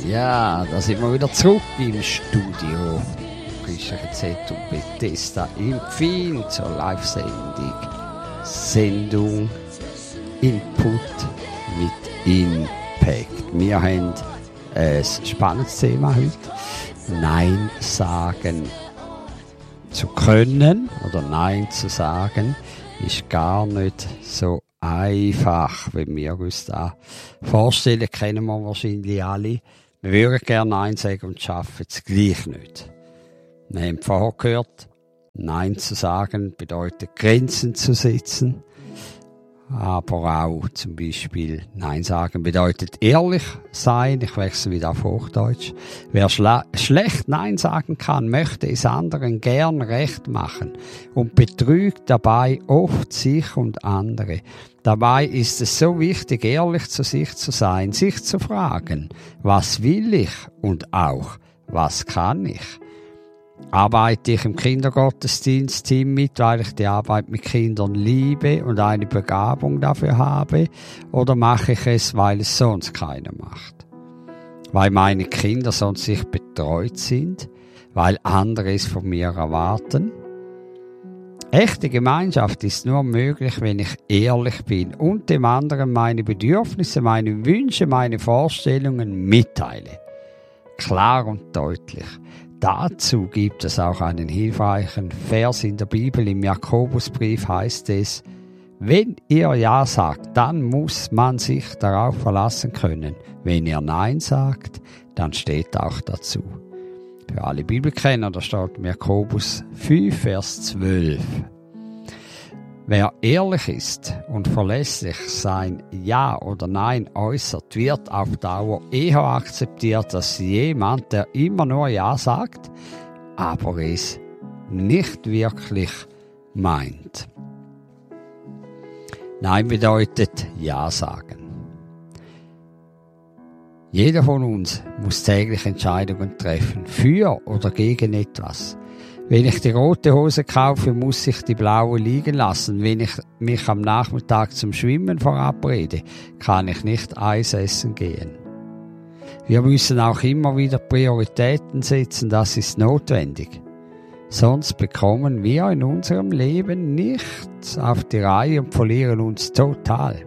Ja, da sind wir wieder zurück im Studio. Christliche Z und Bethesda im Pfing zur Live-Sendung. Sendung Input mit Impact. Wir haben ein spannendes Thema heute. Nein sagen zu können oder Nein zu sagen ist gar nicht so einfach, wenn wir uns da vorstellen, kennen wir wahrscheinlich alle. Wir würden gerne Nein sagen und schaffen es gleich nicht. Wir haben vorher gehört, Nein zu sagen bedeutet Grenzen zu setzen. Aber auch zum Beispiel Nein sagen bedeutet ehrlich sein. Ich wechsle wieder auf Hochdeutsch. Wer schlecht Nein sagen kann, möchte es anderen gern recht machen und betrügt dabei oft sich und andere. Dabei ist es so wichtig, ehrlich zu sich zu sein, sich zu fragen, was will ich und auch, was kann ich? Arbeite ich im Kindergottesdienstteam mit, weil ich die Arbeit mit Kindern liebe und eine Begabung dafür habe? Oder mache ich es, weil es sonst keiner macht? Weil meine Kinder sonst nicht betreut sind? Weil andere es von mir erwarten? Echte Gemeinschaft ist nur möglich, wenn ich ehrlich bin und dem anderen meine Bedürfnisse, meine Wünsche, meine Vorstellungen mitteile. Klar und deutlich. Dazu gibt es auch einen hilfreichen Vers in der Bibel. Im Jakobusbrief heißt es, wenn ihr Ja sagt, dann muss man sich darauf verlassen können. Wenn ihr Nein sagt, dann steht auch dazu. Für alle Bibelkenner, da steht im Jakobus 5, Vers 12. Wer ehrlich ist und verlässlich sein Ja oder Nein äußert, wird auf Dauer eher akzeptiert als jemand, der immer nur Ja sagt, aber es nicht wirklich meint. Nein bedeutet Ja sagen. Jeder von uns muss täglich Entscheidungen treffen, für oder gegen etwas. Wenn ich die rote Hose kaufe, muss ich die blaue liegen lassen. Wenn ich mich am Nachmittag zum Schwimmen verabrede, kann ich nicht Eis essen gehen. Wir müssen auch immer wieder Prioritäten setzen, das ist notwendig. Sonst bekommen wir in unserem Leben nichts auf die Reihe und verlieren uns total.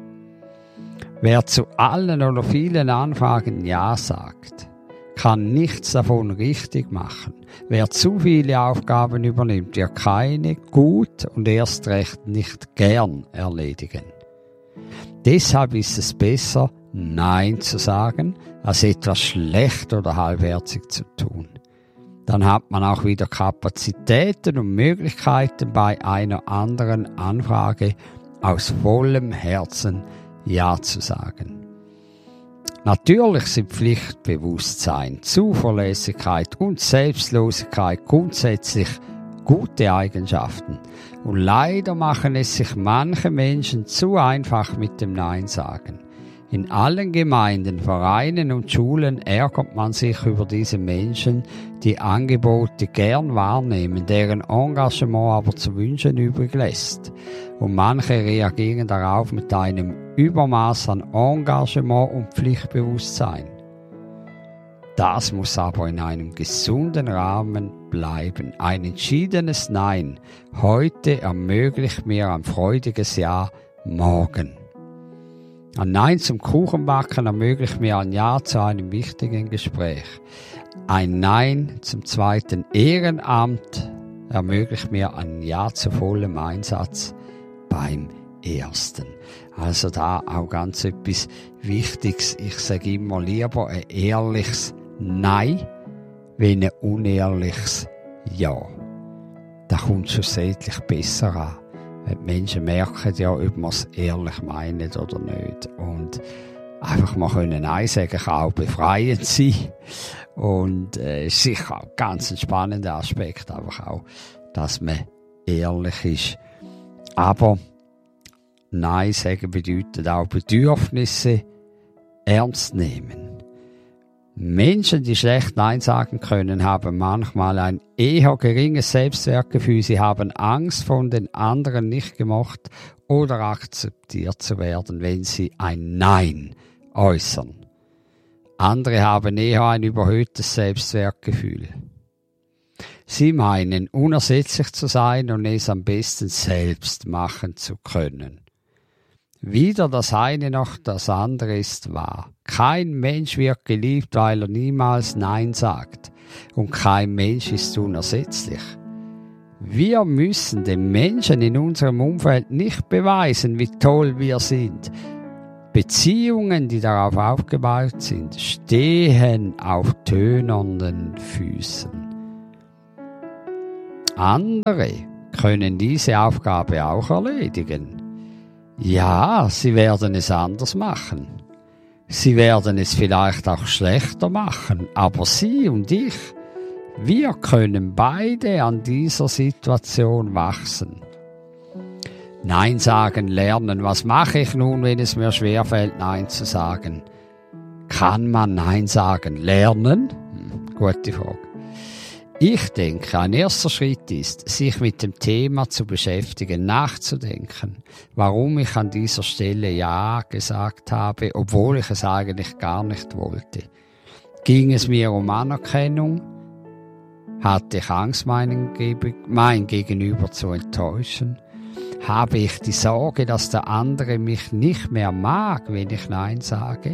Wer zu allen oder vielen Anfragen Ja sagt, kann nichts davon richtig machen. Wer zu viele Aufgaben übernimmt, wird keine gut und erst recht nicht gern erledigen. Deshalb ist es besser, Nein zu sagen, als etwas schlecht oder halbherzig zu tun. Dann hat man auch wieder Kapazitäten und Möglichkeiten, bei einer anderen Anfrage aus vollem Herzen Ja zu sagen. Natürlich sind Pflichtbewusstsein, Zuverlässigkeit und Selbstlosigkeit grundsätzlich gute Eigenschaften. Und leider machen es sich manche Menschen zu einfach mit dem Nein sagen. In allen Gemeinden, Vereinen und Schulen ärgert man sich über diese Menschen, die Angebote gern wahrnehmen, deren Engagement aber zu wünschen übrig lässt. Und manche reagieren darauf mit einem Übermaß an Engagement und Pflichtbewusstsein. Das muss aber in einem gesunden Rahmen bleiben. Ein entschiedenes Nein heute ermöglicht mir ein freudiges Ja morgen. Ein Nein zum Kuchenbacken ermöglicht mir ein Ja zu einem wichtigen Gespräch. Ein Nein zum zweiten Ehrenamt ermöglicht mir ein Ja zu vollem Einsatz beim ersten. Also da auch ganz etwas Wichtiges. Ich sage immer lieber ein ehrliches Nein, wie ein unehrliches Ja. Das kommt schlussendlich besser an. Die Menschen merken ja, ob man es ehrlich meinen oder nicht. Und einfach mal Nein sagen kann auch befreiend sein. Und ist sicher auch ganz ein spannender Aspekt, einfach auch, dass man ehrlich ist. Aber Nein sagen bedeutet auch Bedürfnisse ernst nehmen. Menschen, die schlecht Nein sagen können, haben manchmal ein eher geringes Selbstwertgefühl. Sie haben Angst, von den anderen nicht gemocht oder akzeptiert zu werden, wenn sie ein Nein äußern. Andere haben eher ein überhöhtes Selbstwertgefühl. Sie meinen, unersetzlich zu sein und es am besten selbst machen zu können. Weder das eine noch das andere ist wahr. Kein Mensch wird geliebt, weil er niemals Nein sagt. Und kein Mensch ist unersetzlich. Wir müssen den Menschen in unserem Umfeld nicht beweisen, wie toll wir sind. Beziehungen, die darauf aufgebaut sind, stehen auf tönernen Füßen. Andere können diese Aufgabe auch erledigen. Ja, sie werden es anders machen. Sie werden es vielleicht auch schlechter machen, aber Sie und ich, wir können beide an dieser Situation wachsen. Nein sagen lernen. Was mache ich nun, wenn es mir schwerfällt, Nein zu sagen? Kann man Nein sagen lernen? Gute Frage. Ich denke, ein erster Schritt ist, sich mit dem Thema zu beschäftigen, nachzudenken, warum ich an dieser Stelle Ja gesagt habe, obwohl ich es eigentlich gar nicht wollte. Ging es mir um Anerkennung? Hatte ich Angst, mein Gegenüber zu enttäuschen? Habe ich die Sorge, dass der andere mich nicht mehr mag, wenn ich Nein sage?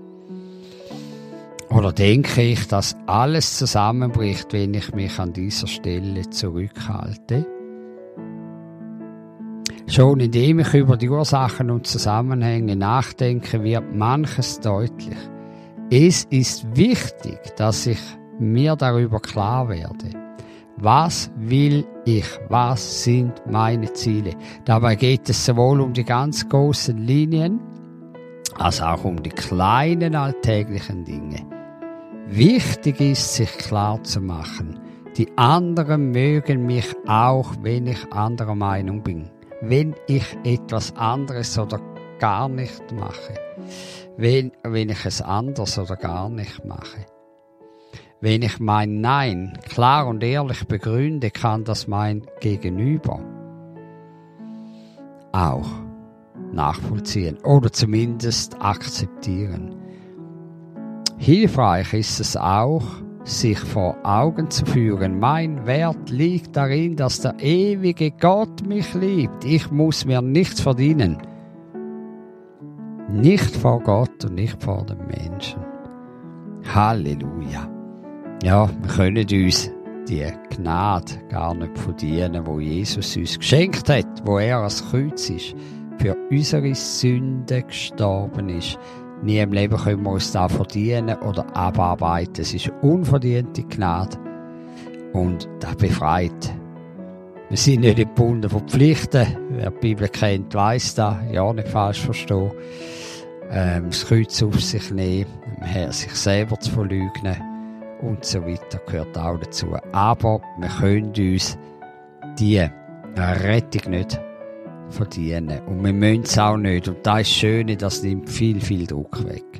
Oder denke ich, dass alles zusammenbricht, wenn ich mich an dieser Stelle zurückhalte? Schon indem ich über die Ursachen und Zusammenhänge nachdenke, wird manches deutlich. Es ist wichtig, dass ich mir darüber klar werde. Was will ich? Was sind meine Ziele? Dabei geht es sowohl um die ganz großen Linien, als auch um die kleinen alltäglichen Dinge. Wichtig ist, sich klar zu machen, die anderen mögen mich auch, wenn ich anderer Meinung bin. Wenn ich etwas anderes oder gar nicht mache. Wenn ich es anders oder gar nicht mache. Wenn ich mein Nein klar und ehrlich begründe, kann das mein Gegenüber auch nachvollziehen oder zumindest akzeptieren. Hilfreich ist es auch, sich vor Augen zu führen, mein Wert liegt darin, dass der ewige Gott mich liebt. Ich muss mir nichts verdienen. Nicht vor Gott und nicht vor den Menschen. Halleluja. Ja, wir können uns die Gnade gar nicht verdienen, wo Jesus uns geschenkt hat, wo er als Kreuz ist, für unsere Sünden gestorben ist. Nie im Leben können wir uns da verdienen oder abarbeiten. Es ist unverdiente Gnade und das befreit. Wir sind nicht gebunden von Pflichten. Wer die Bibel kennt, weiss das. Ja, nicht falsch verstehen. Das Kreuz auf sich nehmen, sich selber zu verleugnen und so weiter gehört auch dazu. Aber wir können uns die Rettung nicht verdienen. Und wir müssen es auch nicht. Und das ist das Schöne, das nimmt viel, viel Druck weg.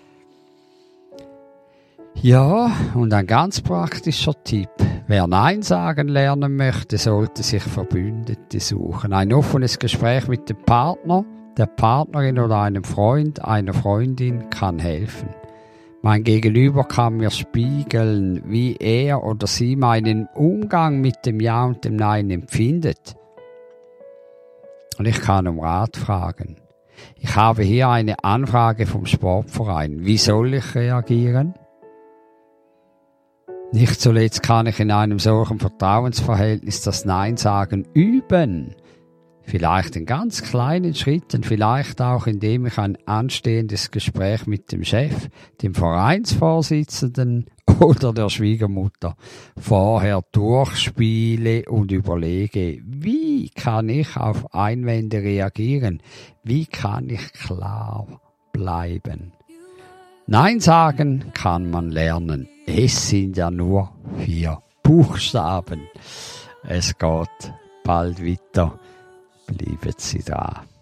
Ja, und ein ganz praktischer Tipp. Wer Nein sagen lernen möchte, sollte sich Verbündete suchen. Ein offenes Gespräch mit dem Partner, der Partnerin oder einem Freund, einer Freundin kann helfen. Mein Gegenüber kann mir spiegeln, wie er oder sie meinen Umgang mit dem Ja und dem Nein empfindet. Und ich kann um Rat fragen. Ich habe hier eine Anfrage vom Sportverein. Wie soll ich reagieren? Nicht zuletzt kann ich in einem solchen Vertrauensverhältnis das Nein sagen üben. Vielleicht in ganz kleinen Schritten, vielleicht auch indem ich ein anstehendes Gespräch mit dem Chef, dem Vereinsvorsitzenden oder der Schwiegermutter vorher durchspiele und überlege, wie kann ich auf Einwände reagieren? Wie kann ich klar bleiben? Nein sagen kann man lernen. Es sind ja nur 4 Buchstaben. Es geht bald weiter. Bleiben Sie da.